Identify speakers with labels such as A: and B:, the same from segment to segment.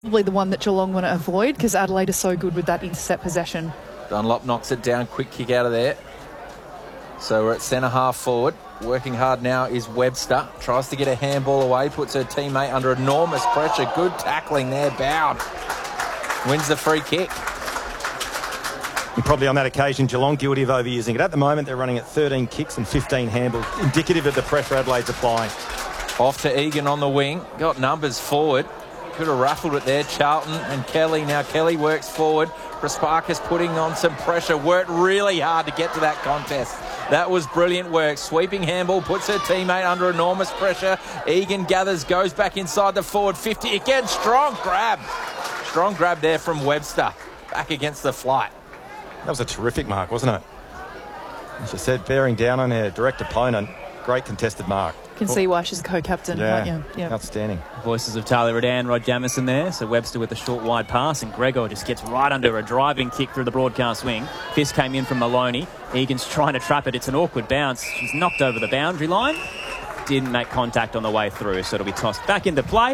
A: Probably the one that Geelong want to avoid because Adelaide is so good with that intercept possession.
B: Dunlop knocks it down, quick kick out of there. So we're at centre half forward. Working hard now is Webster. Tries to get a handball away, puts her teammate under enormous pressure. Good tackling there, Bowd. Wins the free kick.
C: And probably on that occasion, Geelong guilty of overusing it. At the moment, they're running at 13 kicks and 15 handballs, indicative of the pressure Adelaide's applying.
B: Off to Egan on the wing. Got numbers forward. Could have ruffled it there. Charlton and Kelly. Now Kelly works forward. Prasparkas putting on some pressure. Worked really hard to get to that contest. That was brilliant work. Sweeping handball, puts her teammate under enormous pressure. Egan gathers, goes back inside the forward 50. Again, strong grab. Strong grab there from Webster. Back against the flight.
C: That was a terrific mark, wasn't it? As I said, bearing down on her direct opponent. Great contested mark.
A: You can see why she's a co-captain, can't you?
C: Yeah, outstanding.
D: Voices of Taylor Redan, Rod Jamieson there. So Webster with a short wide pass, and Gregor just gets right under a driving kick through the broadcast wing. Fisk came in from Maloney. Egan's trying to trap it. It's an awkward bounce. She's knocked over the boundary line. Didn't make contact on the way through, so it'll be tossed back into play.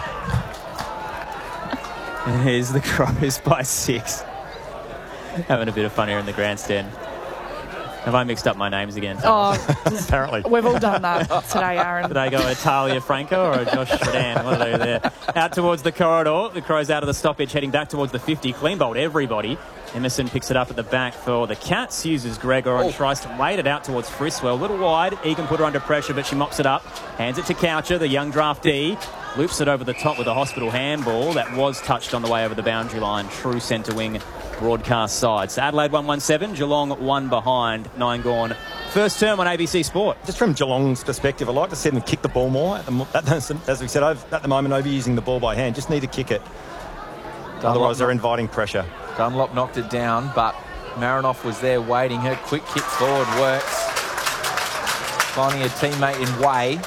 D: And here's the Crows by 6. Having a bit of fun here in the grandstand. Have I mixed up my names again?
C: Apparently.
A: We've all done that today, Aaron.
D: Did they go a Talia Franco or a Josh Redan? What are they there? Out towards the corridor. The Crows out of the stoppage, heading back towards the 50. Clean bowled everybody. Emerson picks it up at the back for the Cats. Uses Gregor and tries to wade it out towards Friswell. A little wide. Egan put her under pressure, but she mops it up. Hands it to Coucher, the young draftee. Loops it over the top with a hospital handball. That was touched on the way over the boundary line. True centre wing broadcast side. So Adelaide 1-1-7, Geelong 1 behind, 9 gone. First term on ABC Sport.
C: Just from Geelong's perspective, I'd like to see them kick the ball more. As we said, at the moment, overusing the ball by hand. Just need to kick it. Otherwise, they're inviting pressure.
B: Dunlop knocked it down, but Marinoff was there waiting. Her quick kick forward works. Finding a teammate in Way.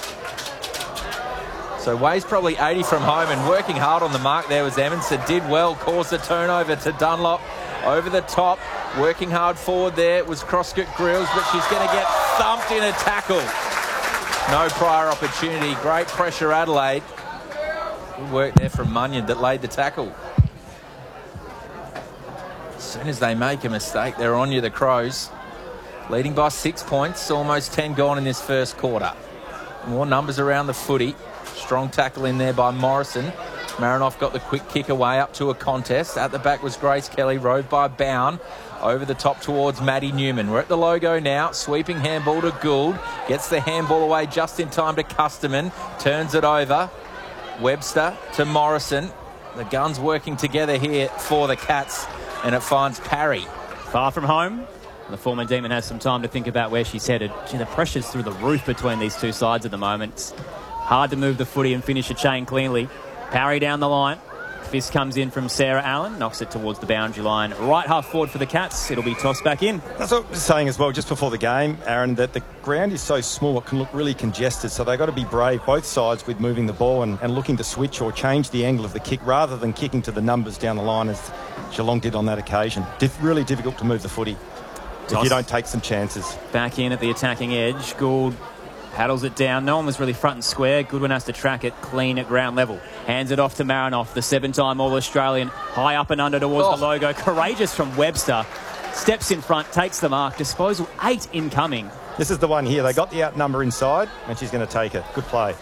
B: So Way's probably 80 from home and working hard on the mark there was Emerson. Did well, caused the turnover to Dunlop. Over the top, working hard forward there was Crosscut Grills, but she's going to get thumped in a tackle. No prior opportunity. Great pressure, Adelaide. Good work there from Munyon that laid the tackle. As soon as they make a mistake, they're on you, the Crows. Leading by 6 points, almost 10 gone in this first quarter. More numbers around the footy. Strong tackle in there by Morrison. Marinoff got the quick kick away up to a contest. At the back was Grace Kelly, rode by Bound. Over the top towards Maddie Newman. We're at the logo now. Sweeping handball to Gould. Gets the handball away just in time to Custerman. Turns it over. Webster to Morrison. The guns working together here for the Cats. And it finds Parry.
D: Far from home. The former Demon has some time to think about where she's headed. Gee, the pressure's through the roof between these two sides at the moment. It's hard to move the footy and finish a chain cleanly. Parry down the line. Fisk comes in from Sarah Allen, knocks it towards the boundary line. Right half forward for the Cats. It'll be tossed back in.
C: That's what I was saying as well, just before the game, Aaron, that the ground is so small it can look really congested. So they've got to be brave, both sides, with moving the ball and looking to switch or change the angle of the kick rather than kicking to the numbers down the line as Geelong did on that occasion. Really difficult to move the footy if you don't take some chances.
D: Back in at the attacking edge. Gould paddles it down. No one was really front and square. Goodwin has to track it clean at ground level. Hands it off to Marinoff, the 7-time All-Australian. High up and under towards the logo. Courageous from Webster. Steps in front, takes the mark. Disposal 8 incoming.
C: This is the one here. They got the outnumber inside and she's going to take it. Good play.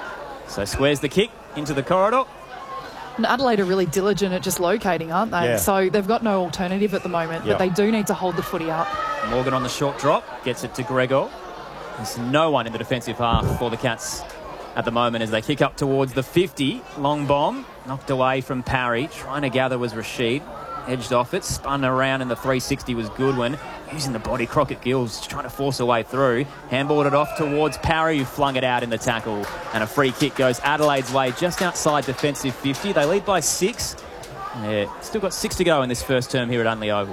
D: So squares the kick into the corridor.
A: And Adelaide are really diligent at just locating, aren't they?
C: Yeah.
A: So they've got no alternative at the moment, but they do need to hold the footy up.
D: Morgan on the short drop. Gets it to Gregor. There's no one in the defensive half for the Cats at the moment as they kick up towards the 50. Long bomb, knocked away from Parry. Trying to gather was Rashid. Edged off it, spun around in the 360 was Goodwin. Using the body, Crockett Gills trying to force her way through. Handballed it off towards Parry, who flung it out in the tackle. And a free kick goes Adelaide's way just outside defensive 50. They lead by 6. Yeah, still got 6 to go in this first term here at Unley Oval.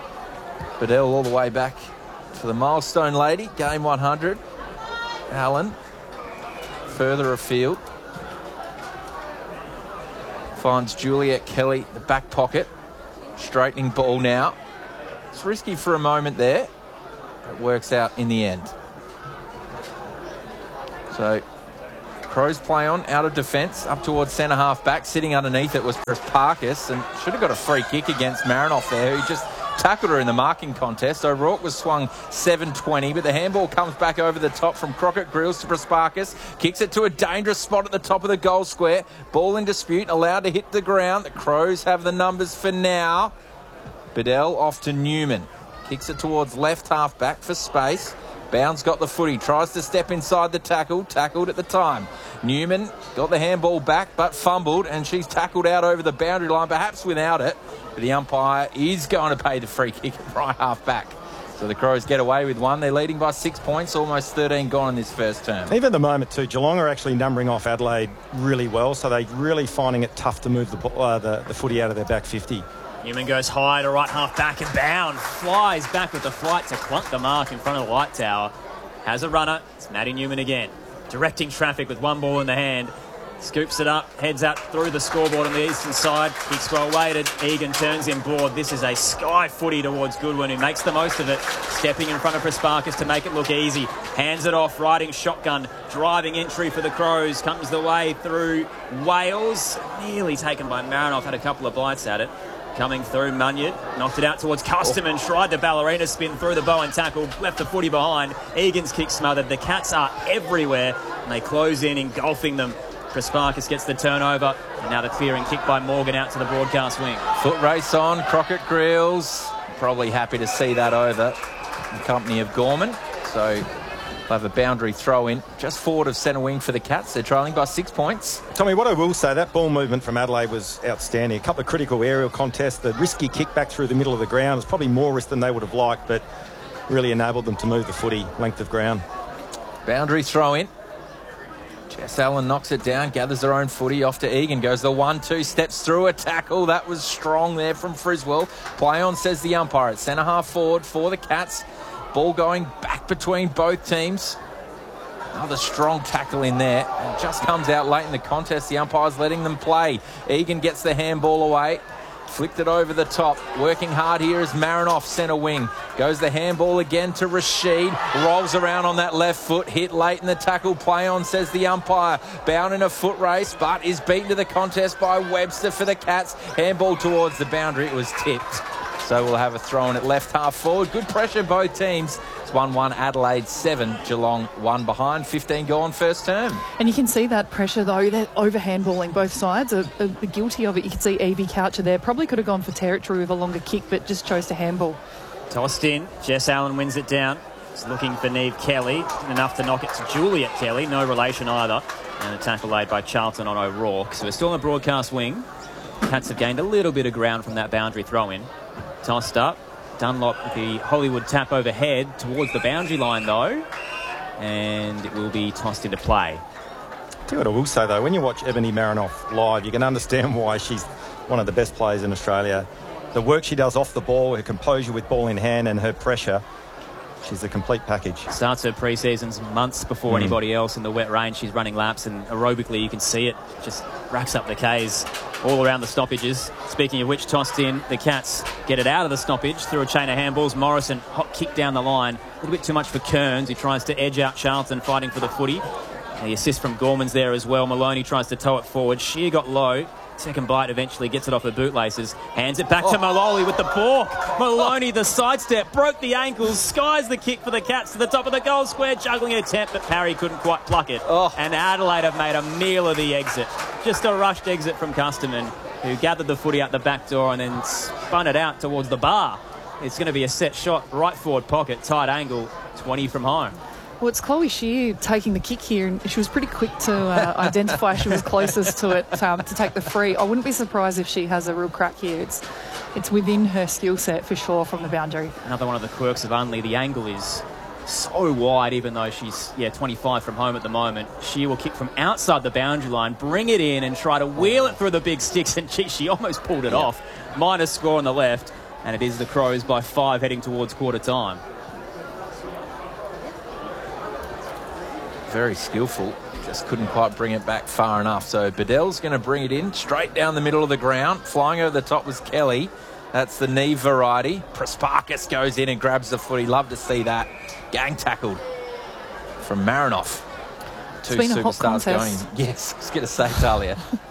B: Bedell all the way back to the milestone lady, game 100. Allen, further afield. Finds Juliet Kelly, the back pocket. Straightening ball now. It's risky for a moment there. It works out in the end. So, Crows play on, out of defence, up towards centre-half back. Sitting underneath it was Prasparkas, and should have got a free kick against Marinoff there, who just tackled her in the marking contest. O'Rourke was swung 7-20, but the handball comes back over the top from Crockett Grills to Prasparkas. Kicks it to a dangerous spot at the top of the goal square. Ball in dispute, allowed to hit the ground. The Crows have the numbers for now. Bedell off to Newman. Kicks it towards left half back for space. Bounds got the footy, tries to step inside the tackle, tackled at the time. Newman got the handball back but fumbled, and she's tackled out over the boundary line, perhaps without it. But the umpire is going to pay the free kick at right half back. So the Crows get away with one. They're leading by 6 points, almost 13 gone in this first term.
C: Even at the moment too, Geelong are actually numbering off Adelaide really well, so they're really finding it tough to move the footy out of their back 50.
D: Newman goes high to right half back and Bound flies back with the flight to clunk the mark in front of the light tower. Has a runner. It's Maddie Newman again, directing traffic with one ball in the hand. Scoops it up, heads out through the scoreboard on the eastern side. Kicks well weighted. Egan turns in board. This is a sky footy towards Goodwin, who makes the most of it. Stepping in front of Prasparkas to make it look easy. Hands it off, riding shotgun. Driving entry for the Crows. Comes the way through Wales. Nearly taken by Marinoff. Had a couple of bites at it. Coming through, Munyard knocked it out towards Custerman, tried the ballerina spin through the bow and tackle, left the footy behind. Egan's kick smothered. The Cats are everywhere, and they close in, engulfing them. Prasparkas gets the turnover, and now the clearing kick by Morgan out to the broadcast wing.
B: Foot race on, Crockett Grills. Probably happy to see that over in company of Gorman. So they'll have a boundary throw in just forward of centre wing for the Cats. They're trailing by 6 points.
C: Tommy, what I will say, that ball movement from Adelaide was outstanding. A couple of critical aerial contests. The risky kick back through the middle of the ground was probably more risk than they would have liked, but really enabled them to move the footy length of ground.
B: Boundary throw in. Jess Allen knocks it down, gathers her own footy, off to Egan, goes the 1-2, steps through a tackle. That was strong there from Friswell. Play on, says the umpire. At centre half forward for the Cats. Ball going back between both teams. Another strong tackle in there. And just comes out late in the contest. The umpire's letting them play. Egan gets the handball away. Flicked it over the top. Working hard here is Marinoff, centre wing. Goes the handball again to Rashid. Rolls around on that left foot. Hit late in the tackle. Play on, says the umpire. Bound in a foot race, but is beaten to the contest by Webster for the Cats. Handball towards the boundary. It was tipped. So we'll have a throw in at left half forward. Good pressure both teams. It's 1-1 Adelaide 7, Geelong 1 behind. 15 gone first term.
A: And you can see that pressure though. They're over handballing both sides. Are guilty of it. You can see Evie Coucher there. Probably could have gone for territory with a longer kick, but just chose to handball.
D: Tossed in. Jess Allen wins it down. He's looking for Neve Kelly. Enough to knock it to Juliet Kelly. No relation either. And a tackle laid by Charlton on O'Rourke. So we're still on the broadcast wing. Cats have gained a little bit of ground from that boundary throw-in. Tossed up. Dunlop with the Hollywood tap overhead towards the boundary line though. And it will be tossed into play.
C: Tell you what I will say though, when you watch Ebony Marinoff live, you can understand why she's one of the best players in Australia. The work she does off the ball, her composure with ball in hand and her pressure, she's a complete package.
D: Starts her pre-seasons months before anybody else in the wet rain. She's running laps and aerobically you can see it. Just racks up the Ks all around the stoppages. Speaking of which, tossed in, the Cats get it out of the stoppage through a chain of handballs. Morrison, hot kick down the line. A little bit too much for Kearns, who tries to edge out Charlton fighting for the footy. And the assist from Gorman's there as well. Maloney tries to tow it forward. Shear got low. Second bite eventually gets it off her bootlaces. Hands it back to Maloli with the balk. Maloney, the sidestep, broke the ankles, skies the kick for the Cats to the top of the goal square, juggling attempt, but Parry couldn't quite pluck it. And Adelaide have made a meal of the exit. Just a rushed exit from Custerman, who gathered the footy out the back door and then spun it out towards the bar. It's going to be a set shot, right forward pocket, tight angle, 20 from home.
A: Well, it's Chloe Shear taking the kick here, and she was pretty quick to identify she was closest to it to take the free. I wouldn't be surprised if she has a real crack here. It's within her skill set for sure from the boundary.
D: Another one of the quirks of Unley, the angle is so wide, even though she's 25 from home at the moment. She will kick from outside the boundary line, bring it in and try to wheel it through the big sticks, and she almost pulled it off. Minus score on the left, and it is the Crows by 5 heading towards quarter time.
B: Very skillful, just couldn't quite bring it back far enough. So Bedell's going to bring it in straight down the middle of the ground. Flying over the top was Kelly. That's the Neve variety. Prasparkas goes in and grabs the footy. Love to see that. Gang tackled from Marinoff. two
A: been a hot
B: superstars going.
A: contest.
B: Yes, I was going to say, Talia.